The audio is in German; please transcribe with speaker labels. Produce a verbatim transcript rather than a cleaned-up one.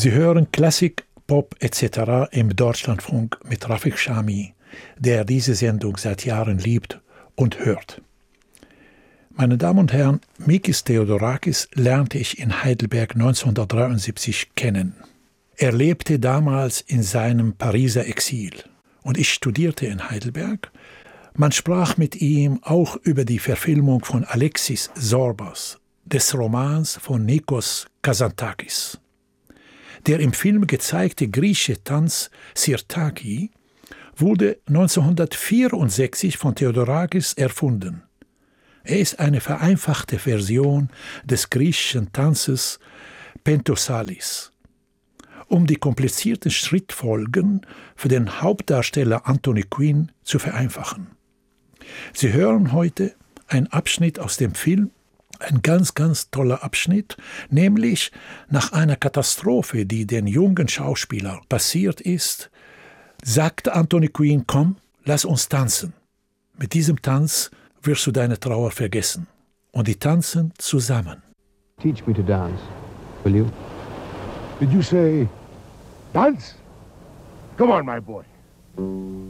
Speaker 1: Sie hören Klassik, Pop et cetera im Deutschlandfunk mit Rafik Shami, der diese Sendung seit Jahren liebt und hört. Meine Damen und Herren, Mikis Theodorakis lernte ich in Heidelberg neunzehnhundertdreiundsiebzig kennen. Er lebte damals in seinem Pariser Exil und ich studierte in Heidelberg. Man sprach mit ihm auch über die Verfilmung von Alexis Zorbas, des Romans von Nikos Kazantzakis. Der im Film gezeigte griechische Tanz Sirtaki wurde neunzehnhundertvierundsechzig von Theodorakis erfunden. Er ist eine vereinfachte Version des griechischen Tanzes Pentosalis. Um die komplizierten Schrittfolgen für den Hauptdarsteller Anthony Quinn zu vereinfachen. Sie hören heute einen Abschnitt aus dem Film, ein ganz, ganz toller Abschnitt, nämlich nach einer Katastrophe, die den jungen Schauspieler passiert ist, sagte Anthony Quinn: Komm, lass uns tanzen. Mit diesem Tanz wirst du deine Trauer vergessen. Und die tanzen zusammen.
Speaker 2: Teach me to dance, will you?
Speaker 3: Did you say dance? Come on, my boy.